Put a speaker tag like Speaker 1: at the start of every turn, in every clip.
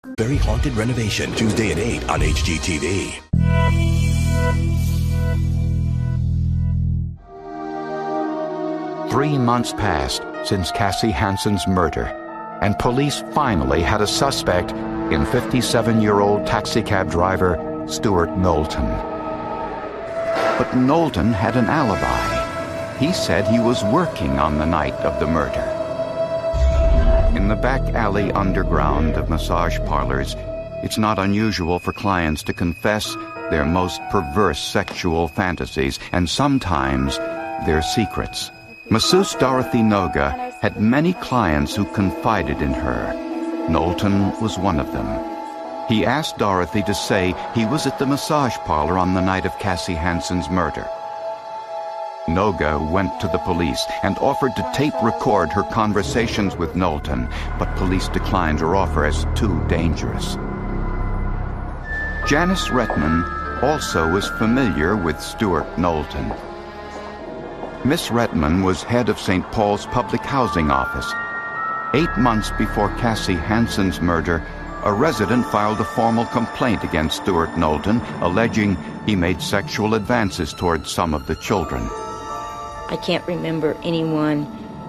Speaker 1: Very Haunted Renovation, Tuesday at 8 on HGTV.
Speaker 2: Three months passed since Cassie Hansen's murder, and police finally had a suspect in 57-year-old taxicab driver Stuart Knowlton. But Knowlton had an alibi. He said he was working on the night of the murder. In the back alley underground of massage parlors, it's not unusual for clients to confess their most perverse sexual fantasies and sometimes their secrets. Masseuse Dorothy Noga had many clients who confided in her. Knowlton was one of them. He asked Dorothy to say he was at the massage parlor on the night of Cassie Hansen's murder. Noga went to the police and offered to tape record her conversations with Knowlton, but police declined her offer as too dangerous. Janice Redman also was familiar with Stuart Knowlton. Miss Redman was head of St. Paul's Public Housing Office. 8 months before Cassie Hansen's murder, a resident filed a formal complaint against Stuart Knowlton, alleging he made sexual advances toward some of the children.
Speaker 3: I can't remember anyone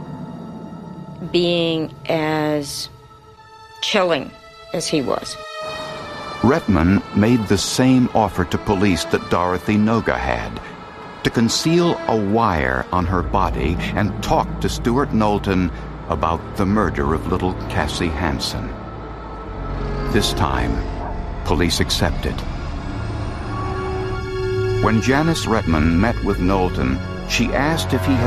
Speaker 3: being as chilling as he was.
Speaker 2: Redman made the same offer to police that Dorothy Noga had, to conceal a wire on her body and talk to Stuart Knowlton about the murder of little Cassie Hansen. This time, police accepted. When Janice Redman met with Knowlton, she asked if he had